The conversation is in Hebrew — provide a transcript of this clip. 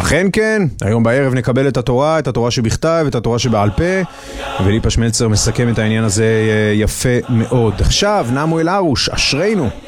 אכן כן, היום בערב נקבל את התורה שבכתב, את התורה שבעל פה, וליפה שמלצר מסכם את העניין הזה יפה מאוד. עכשיו, נעמו אל ארוש, אשרינו.